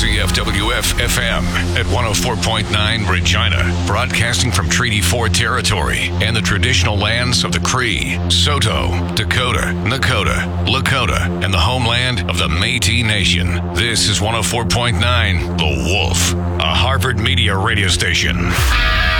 CFWF-FM at 104.9 Regina, broadcasting from Treaty 4 territory and the traditional lands of the Cree, Saulteaux, Dakota, Nakota, Lakota, and the homeland of the Métis Nation. This is 104.9 The Wolf, a Harvard Media radio station.